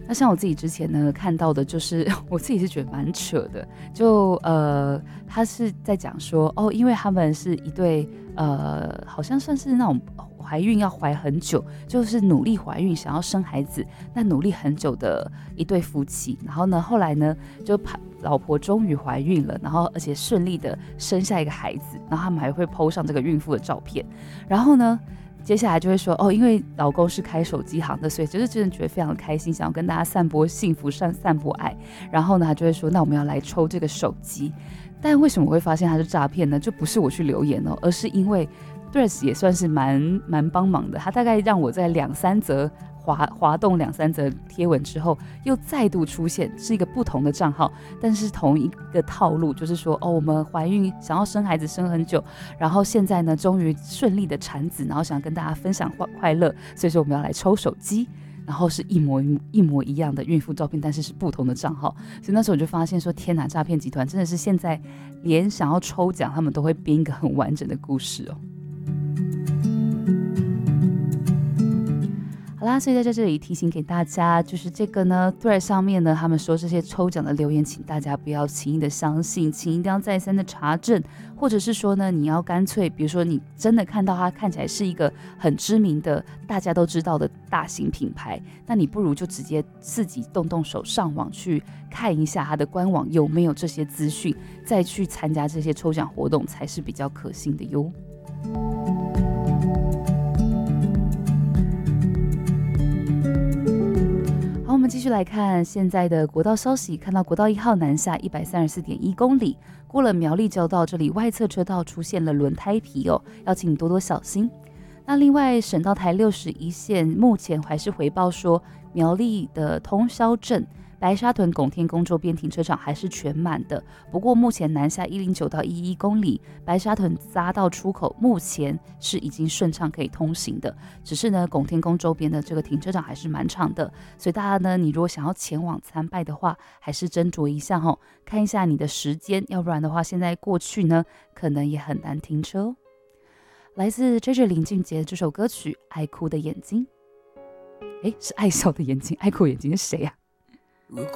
那像我自己之前呢看到的，就是我自己是觉得蛮扯的，就他是在讲说因为他们是一对好像算是那种怀孕要怀很久，就是努力怀孕想要生孩子，那努力很久的一对夫妻，然后呢后来呢就老婆终于怀孕了，然后而且顺利的生下一个孩子，然后他们还会 po 上这个孕妇的照片，然后呢接下来就会说因为老公是开手机行的，所以就是真的觉得非常的开心，想要跟大家散播幸福、散播爱。然后呢，他就会说，那我们要来抽这个手机。但为什么我会发现它是诈骗呢？就不是我去留言而是因为 Threads 也算是蛮帮忙的，他大概让我在2-3则滑动2-3则贴文之后，又再度出现，是一个不同的账号，但是同一个套路，就是说我们怀孕想要生孩子生很久，然后现在呢终于顺利的产子，然后想跟大家分享快乐，所以说我们要来抽手机。然后是一模一样的孕妇照片，但是是不同的账号，所以那时候我就发现说，天哪，诈骗集团真的是现在连想要抽奖，他们都会编一个很完整的故事好啦，所以在这里提醒给大家，就是这个呢 Thread 上面呢，他们说这些抽奖的留言，请大家不要轻易的相信，请一定要再三的查证，或者是说呢，你要干脆，比如说你真的看到它看起来是一个很知名的、大家都知道的大型品牌，那你不如就直接自己动手上网去看一下它的官网有没有这些资讯，再去参加这些抽奖活动才是比较可信的哟。我们继续来看现在的国道消息，看到国道1号南下 134.1 公里，过了苗栗交道，这里外侧车道出现了轮胎皮要请多多小心。那另外省道台61线目前还是回报说，苗栗的通霄镇白沙屯拱天宫周边停车场还是全满的，不过目前南下109到11公里白沙屯匝道出口目前是已经顺畅可以通行的，只是呢拱天宫周边的这个停车场还是蛮长的，所以大家呢你如果想要前往参拜的话，还是斟酌一下看一下你的时间，要不然的话现在过去呢可能也很难停车来自 JJ 林俊杰这首歌曲《爱哭的眼睛》，是爱笑的眼睛，爱哭的眼睛是谁啊？